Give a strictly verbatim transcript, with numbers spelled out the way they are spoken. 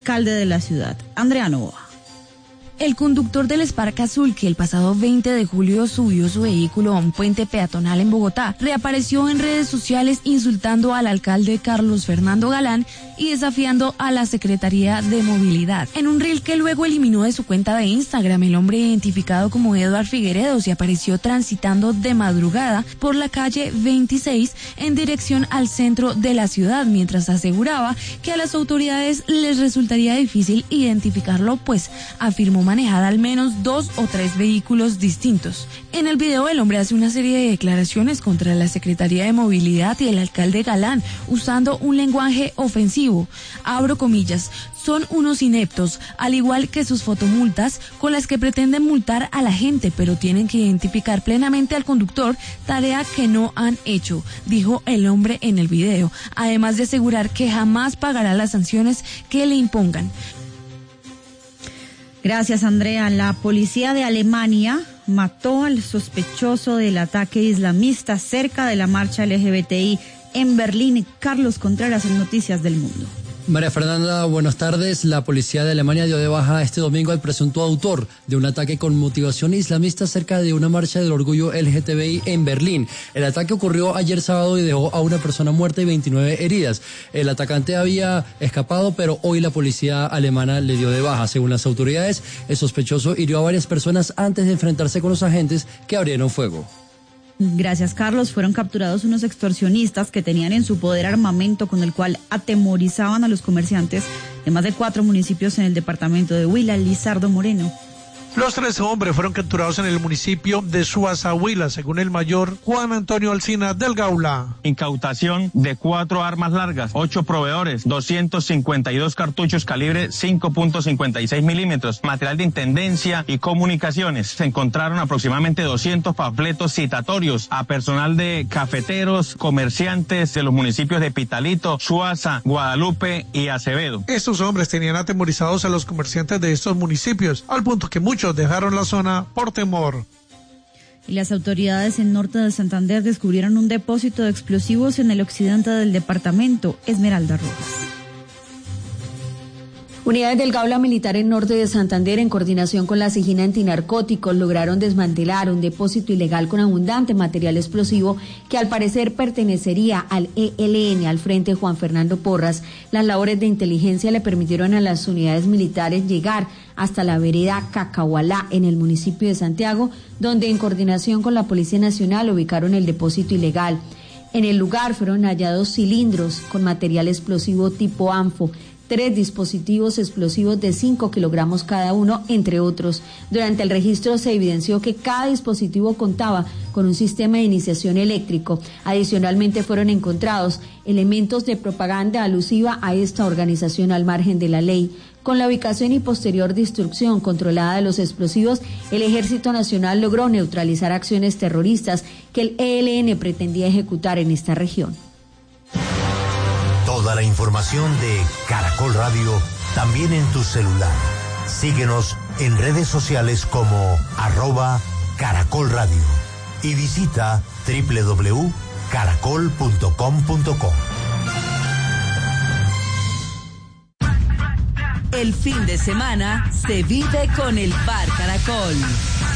Alcalde de la ciudad, Andrea Novoa. El conductor del Spark Azul, que el pasado veinte de julio subió su vehículo a un puente peatonal en Bogotá, reapareció en redes sociales insultando al alcalde Carlos Fernando Galán y desafiando a la Secretaría de Movilidad. En un reel que luego eliminó de su cuenta de Instagram, el hombre identificado como Eduard Figueredo se apareció transitando de madrugada por la calle veintiséis en dirección al centro de la ciudad, mientras aseguraba que a las autoridades les resultaría difícil identificarlo, pues afirmó manejar al menos dos o tres vehículos distintos. En el video el hombre hace una serie de declaraciones contra la Secretaría de Movilidad y el alcalde Galán, usando un lenguaje ofensivo. Abro comillas, son unos ineptos, al igual que sus fotomultas con las que pretenden multar a la gente, pero tienen que identificar plenamente al conductor, tarea que no han hecho, dijo el hombre en el video, además de asegurar que jamás pagará las sanciones que le impongan. Gracias, Andrea. La policía de Alemania mató al sospechoso del ataque islamista cerca de la marcha L G B T I en Berlín. Carlos Contreras en Noticias del Mundo. María Fernanda, buenas tardes. La policía de Alemania dio de baja este domingo al presunto autor de un ataque con motivación islamista cerca de una marcha del orgullo L G B T I en Berlín. El ataque ocurrió ayer sábado y dejó a una persona muerta y veintinueve heridas. El atacante había escapado, pero hoy la policía alemana le dio de baja. Según las autoridades, el sospechoso hirió a varias personas antes de enfrentarse con los agentes que abrieron fuego. Gracias, Carlos. Fueron capturados unos extorsionistas que tenían en su poder armamento con el cual atemorizaban a los comerciantes de más de cuatro municipios en el departamento de Huila. Lizardo Moreno. Los tres hombres fueron capturados en el municipio de Suaza, Huila, según el mayor Juan Antonio Alsina del Gaula. Incautación de cuatro armas largas, ocho proveedores, doscientos cincuenta y dos cartuchos calibre cinco punto cincuenta y seis milímetros, material de intendencia y comunicaciones. Se encontraron aproximadamente doscientos panfletos citatorios a personal de cafeteros, comerciantes de los municipios de Pitalito, Suaza, Guadalupe y Acevedo. Estos hombres tenían atemorizados a los comerciantes de estos municipios, al punto que muchos dejaron la zona por temor. Y las autoridades en norte de Santander descubrieron un depósito de explosivos en el occidente del departamento. Esmeralda Rojas. Unidades del Gaula Militar en norte de Santander, en coordinación con la Sigina Antinarcóticos, lograron desmantelar un depósito ilegal con abundante material explosivo que al parecer pertenecería al E L N, al Frente Juan Fernando Porras. Las labores de inteligencia le permitieron a las unidades militares llegar hasta la vereda Cacahualá, en el municipio de Santiago, donde en coordinación con la Policía Nacional ubicaron el depósito ilegal. En el lugar fueron hallados cilindros con material explosivo tipo ANFO, tres dispositivos explosivos de cinco kilogramos cada uno, entre otros. Durante el registro se evidenció que cada dispositivo contaba con un sistema de iniciación eléctrico. Adicionalmente fueron encontrados elementos de propaganda alusiva a esta organización al margen de la ley. Con la ubicación y posterior destrucción controlada de los explosivos, el Ejército Nacional logró neutralizar acciones terroristas que el E L N pretendía ejecutar en esta región. Toda la información de Caracol Radio también en tu celular. Síguenos en redes sociales como arroba Caracol Radio y visita doble u doble u doble u punto caracol punto com punto co. El fin de semana se vive con el Bar Caracol.